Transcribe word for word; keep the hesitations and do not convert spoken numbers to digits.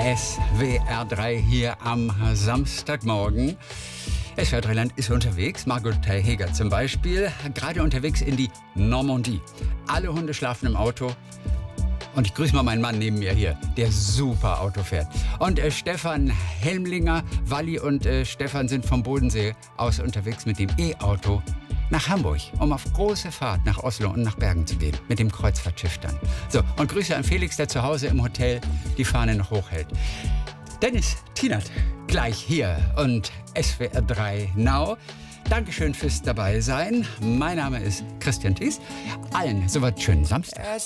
S W R drei hier am Samstagmorgen. S W R drei Land ist unterwegs. Margot Terheger zum Beispiel, gerade unterwegs in die Normandie. Alle Hunde schlafen im Auto. Und ich grüße mal meinen Mann neben mir hier, der super Auto fährt. Und äh, Stefan Helmlinger, Walli und äh, Stefan sind vom Bodensee aus unterwegs mit dem E-Auto nach Hamburg, um auf große Fahrt nach Oslo und nach Bergen zu gehen, mit dem Kreuzfahrtschiff dann. So, und Grüße an Felix, der zu Hause im Hotel die Fahne noch hochhält. Dennis Tienert, gleich hier und S W R drei Now. Dankeschön fürs Dabeisein. Mein Name ist Christian Thies. Allen soweit schönen Samstag.